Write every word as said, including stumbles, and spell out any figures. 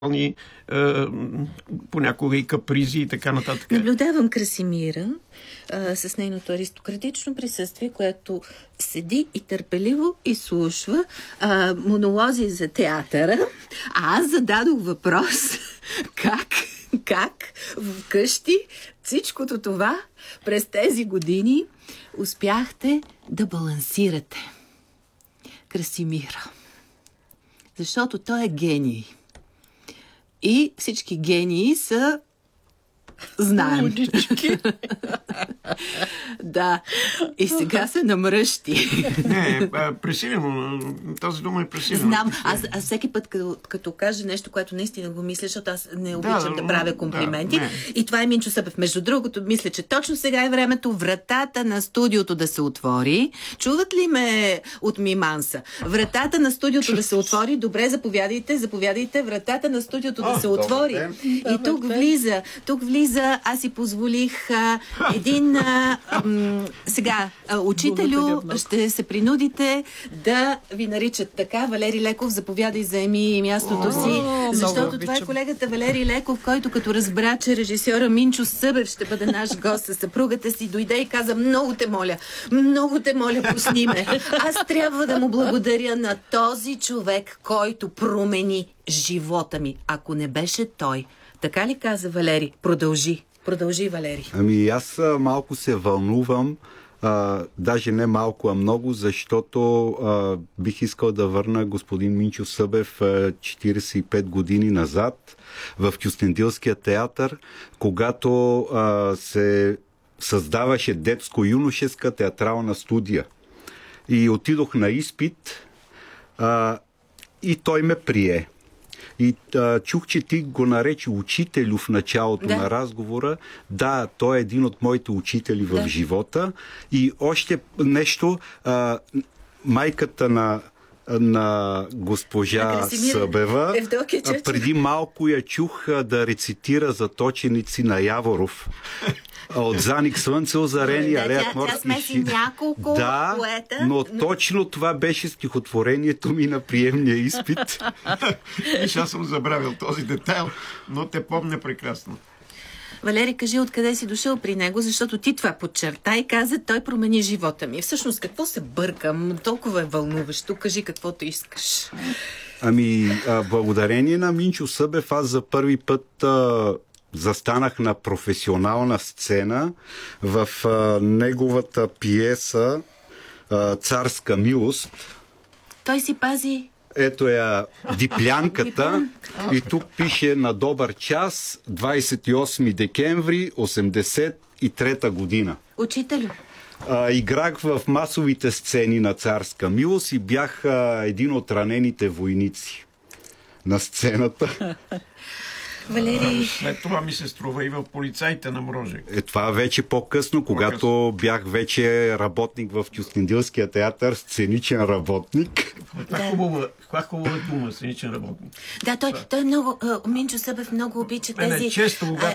е, понякога и капризи и така нататък. Наблюдавам Красимира а, с нейното аристократично присъствие, което седи и търпеливо изслушва а, монолози за театъра, а аз зададох въпрос как, как вкъщи всичкото това през тези години успяхте да балансирате. Красимира. Защото той е гений. И всички гении са знаем. Да. И сега се намръщи. Не, пресилено. Тази дума е пресилена. Знам. Аз, аз всеки път, като, като кажа нещо, което наистина го мисля, защото аз не обичам да, да правя комплименти. Да, и това е Минчо Събев. Между другото, мисля, че точно сега е времето вратата на студиото да се отвори. Чуват ли ме от Миманса? Вратата на студиото да се отвори. Добре, заповядайте, заповядайте. Вратата на студиото да се отвори. И тук влиза, тук влиза аз си позволих а, един а, м, сега, а, учителю, ще се принудите да ви наричат така. Валери Леков, заповядай, заеми мястото си, защото това е колегата Валери Леков, който като разбра, че режисьора Минчо Събев ще бъде наш гост със съпругата си, дойде и каза: много те моля, много те моля, пусни ме. Аз трябва да му благодаря на този човек, който промени живота ми. Ако не беше той. Така ли каза Валери? Продължи. Продължи, Валери. Ами аз малко се вълнувам, а, даже не малко, а много, защото а, бих искал да върна господин Минчо Събев а, четирийсет и пет години назад в Кюстендилския театър, когато а, се създаваше детско-юношеска театрална студия. И отидох на изпит а, и той ме прие. И а, чух, че ти го наречи учителю в началото да. на разговора. Да, той е един от моите учители в да. живота. И още нещо, а, майката на, на госпожа Събева, а, преди малко я чух а, да рецитира заточеници на Яворов. От Заник Слънце озарени, да, алеят морски смеси няколко да, поета. Но точно това беше стихотворението ми на приемния изпит. Виж, аз съм забравил този детайл, но те помня прекрасно. Валери, кажи откъде си дошъл при него, защото ти това подчерта и каза: той промени живота ми. Всъщност, какво се бъркам? Толкова е вълнуващо. Кажи каквото искаш. Ами, а, благодарение на Минчо Събев, аз за първи път а, застанах на професионална сцена в а, неговата пиеса а, Царска милост. Той си пази... Ето я диплянката и тук пише: на добър час, двадесет и осми декември осемдесет и трета година. Учителю. А, играх в масовите сцени на Царска милост и бях а, един от ранените войници на сцената. Валери... След това ми се струва и в полицаите на Мрожек. Е, това вече по-късно, когато по-късно. бях вече работник в Кюстендилския театър, сценичен работник. Това е хубава, това хубава дума, сценичен работник. Да, той, той много, Минчо Събев много обича тези... Не, често, когато